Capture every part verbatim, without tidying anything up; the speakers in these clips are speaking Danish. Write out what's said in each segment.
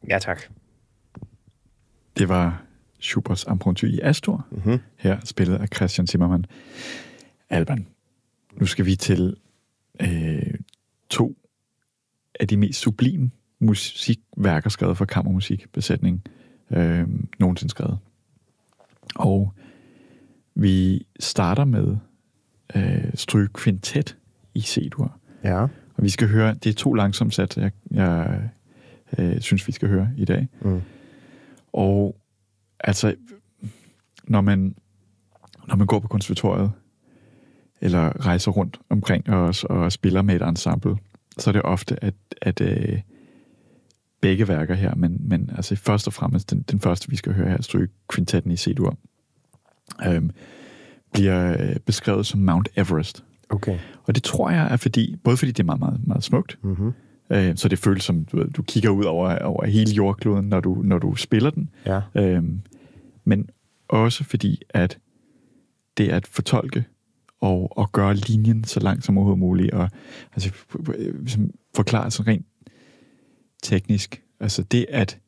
Ja, tak. Det var Schuberts Impromptu i Astor, Mm-hmm. her spillet af Christian Zimmermann. Alban, nu skal vi til øh, to af de mest sublime musikværker skrevet for kammermusikbesætning øh, nogensinde skrevet. Og vi starter med øh, strygekvintet i C-dur. Ja. Og vi skal høre, det er to langsomt sat, jeg, jeg øh, synes, vi skal høre i dag. Mm. Og altså, når man, når man går på konservatoriet, eller rejser rundt omkring os og spiller med et ensemble, så er det ofte, at, at øh, begge værker her, men, men altså først og fremmest, den, den første, vi skal høre her, strygekvintetten i C-dur, øh, bliver øh, beskrevet som Mount Everest. Okay. Og det tror jeg er fordi, både fordi det er meget, meget, meget smukt, Mm-hmm. øh, så det føles som, du, ved, du kigger ud over, over hele jordkloden, når du, når du spiller den. Ja. Øh, men også fordi, at det er at fortolke og, og gøre linjen så langt som overhovedet muligt, og altså, forklare sådan rent teknisk. Altså det at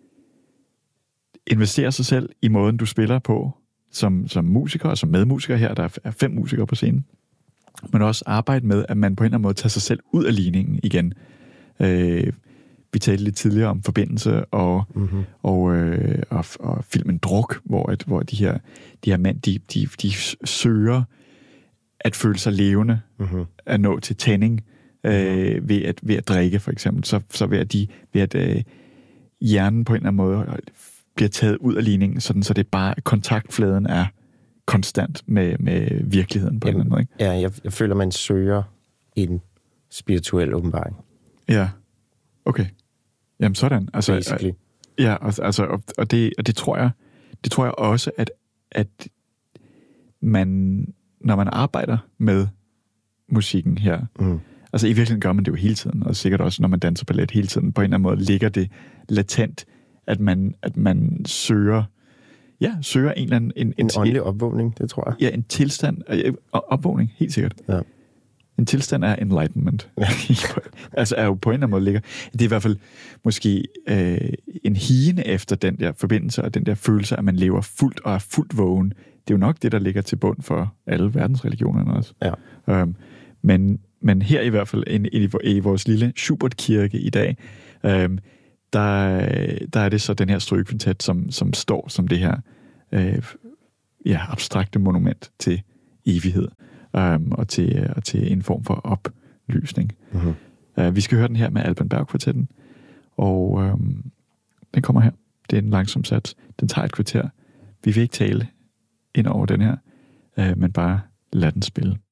investere sig selv i måden, du spiller på, som, som musiker og som medmusiker her, der er fem musikere på scenen, men også arbejde med, at man på en eller anden måde tager sig selv ud af ligningen igen. Øh, vi talte lidt tidligere om forbindelse og, mm-hmm. og, øh, og, og filmen Druk, hvor, at, hvor de her, de her mænd, de, de, de søger at føle sig levende, mm-hmm. at nå til tænding, øh, mm-hmm. ved, at, ved at drikke for eksempel, så, så ved at, de, ved at øh, hjernen på en eller anden måde bliver taget ud af ligningen, sådan, så det er bare, kontaktfladen er konstant med, med virkeligheden på Jamen, en eller anden måde. Ikke? Ja, jeg, jeg føler, man søger en spirituel åbenbaring. Ja, okay. Jamen sådan. Altså, Basically. Ja, altså, og, og, det, og det tror jeg, det tror jeg også, at, at man, når man arbejder med musikken her, mm. altså i virkeligheden gør man det jo hele tiden, og sikkert også, når man danser ballet hele tiden, på en eller anden måde ligger det latent, at man, at man søger, ja, søger en eller anden... En, en, en åndelig opvågning, det tror jeg. Ja, en tilstand, øh, opvågning, helt sikkert. Ja. En tilstand er enlightenment. Ja. Altså er jo på en eller anden måde ligger. Det er i hvert fald måske øh, en higende efter den der forbindelse, og den der følelse, at man lever fuldt og er fuldt vågen. Det er jo nok det, der ligger til bund for alle verdensreligionerne også. Ja. Øhm, men, men her i hvert fald i, i, i vores lille Schubert-kirke i dag, øhm, der, der er det så den her strygekvintet, som, som står som det her øh, ja, abstrakte monument til evighed. Um, og, til, og til en form for oplysning. Mm-hmm. Uh, vi skal høre den her med Alban Berg-kvartetten, og um, den kommer her. Det er en langsom sats. Den tager et kvarter. Vi vil ikke tale ind over den her, uh, men bare lad den spille.